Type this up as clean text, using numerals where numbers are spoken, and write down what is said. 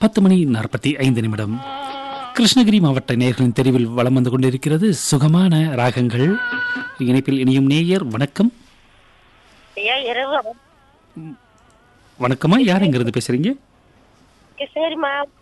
10:45. கிருஷ்ணகிரி மாவட்ட நேயர்களின் தெரிவில் வலம் வந்து கொண்டிருக்கிறது சுகமான ராகங்கள். இணைப்பில் இனியும் நேயர் வணக்கம். ஐயா இரவு வணக்கமா, யார் எங்கிருந்து பேசுறீங்க? கிருஷ்ணகிரி மாவட்டம்